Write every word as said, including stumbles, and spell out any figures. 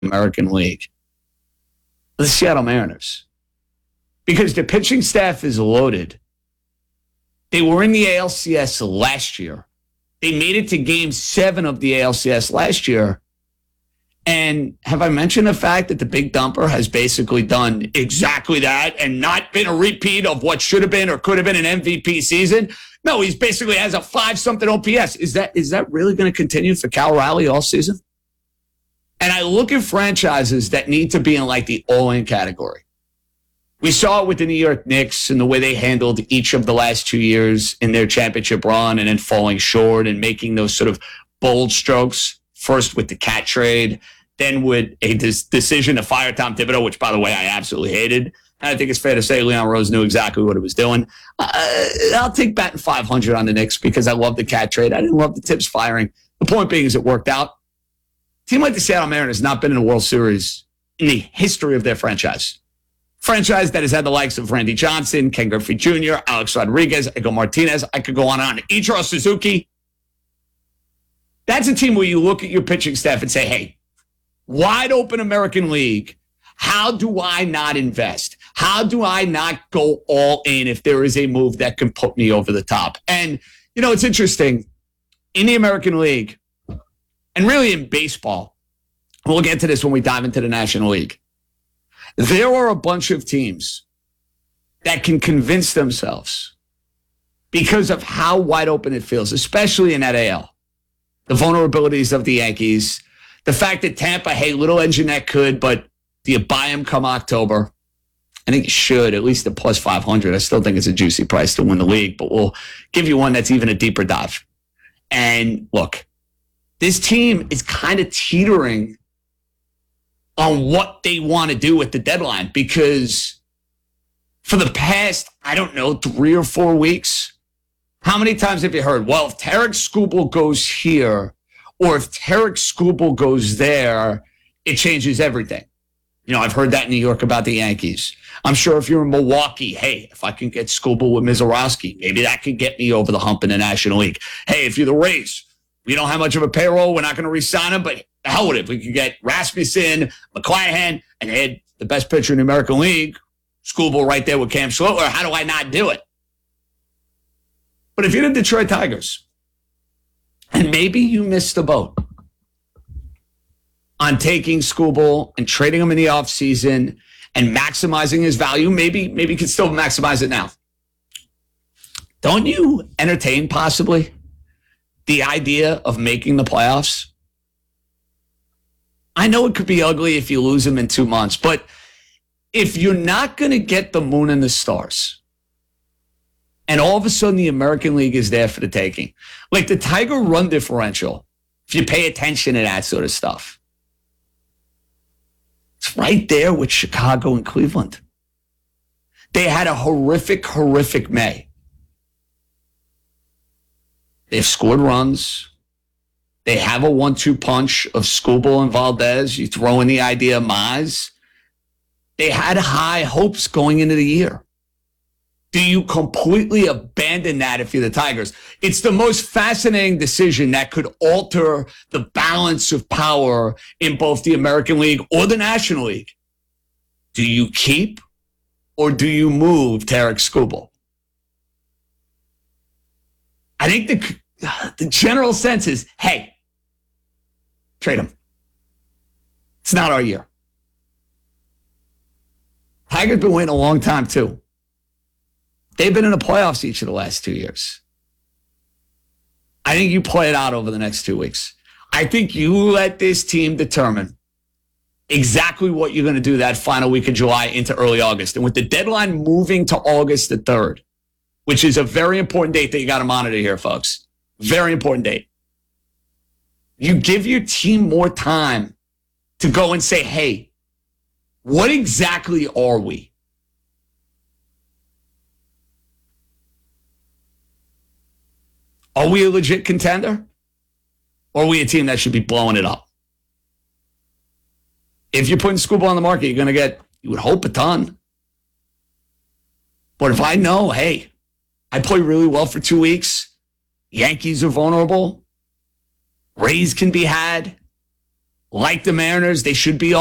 American League? The Seattle Mariners. Because the pitching staff is loaded. They were in the A L C S last year. They made it to game seven of the A L C S last year. And have I mentioned the fact that the Big Dumper has basically done exactly that and not been a repeat of what should have been or could have been an M V P season? No, he's basically has a five-something O P S. Is that is that really going to continue for Cal Raleigh all season? And I look at franchises that need to be in like the all-in category. We saw it with the New York Knicks and the way they handled each of the last two years in their championship run and then falling short and making those sort of bold strokes. First with the Cat trade, then with a des- decision to fire Tom Thibodeau, which, by the way, I absolutely hated. And I think it's fair to say Leon Rose knew exactly what he was doing. Uh, I'll take batting five hundred on the Knicks because I love the Cat trade. I didn't love the Tibbs firing. The point being is it worked out. A team like the Seattle Mariners has not been in a World Series in the history of their franchise. Franchise that has had the likes of Randy Johnson, Ken Griffey Junior, Alex Rodriguez, Edgar Martinez. I could go on and on. Ichiro Suzuki. That's a team where you look at your pitching staff and say, hey, wide open American League, how do I not invest? How do I not go all in if there is a move that can put me over the top? And, you know, it's interesting. In the American League, and really in baseball, we'll get to this when we dive into the National League, there are a bunch of teams that can convince themselves because of how wide open it feels, especially in that A L. The vulnerabilities of the Yankees, the fact that Tampa, hey, little engine that could, but do you buy him come October? I think you should, at least at plus five hundred. I still think it's a juicy price to win the league, but we'll give you one that's even a deeper dive. And look, this team is kind of teetering on what they want to do at the deadline because for the past, I don't know, three or four weeks, how many times have you heard, well, if Tarik Skubal goes here or if Tarik Skubal goes there, it changes everything. You know, I've heard that in New York about the Yankees. I'm sure if you're in Milwaukee, hey, if I can get Skubal with Mizorowski, maybe that could get me over the hump in the National League. Hey, if you're the Rays, we don't have much of a payroll. We're not going to re-sign him, but the hell with it. We could get Rasmussen, McClanahan, and had the best pitcher in the American League, Skubal right there with Cam Schloter. How do I not do it? But if you're the Detroit Tigers, and maybe you missed the boat on taking Skubal and trading him in the offseason and maximizing his value, maybe, maybe you can still maximize it now. Don't you entertain possibly the idea of making the playoffs? I know it could be ugly if you lose him in two months, but if you're not going to get the moon and the stars, and all of a sudden the American League is there for the taking. Like the Tiger run differential, if you pay attention to that sort of stuff, it's right there with Chicago and Cleveland. They had a horrific, horrific May. They've scored runs. They have a one two punch of Skubal and Valdez. You throw in the idea of Maz. They had high hopes going into the year. Do you completely abandon that if you're the Tigers? It's the most fascinating decision that could alter the balance of power in both the American League or the National League. Do you keep or do you move Tarik Skubal? I think the, the general sense is, hey, trade him. It's not our year. Tigers been waiting a long time, too. They've been in the playoffs each of the last two years. I think you play it out over the next two weeks. I think you let this team determine exactly what you're going to do that final week of July into early August. And with the deadline moving to August the third, which is a very important date that you got to monitor here, folks. Very important date. You give your team more time to go and say, hey, what exactly are we? Are we a legit contender? Or are we a team that should be blowing it up? If you're putting Skubal on the market, you're going to get, you would hope, a ton. But if I know, hey, I play really well for two weeks, Yankees are vulnerable, Rays can be had, like the Mariners, they should be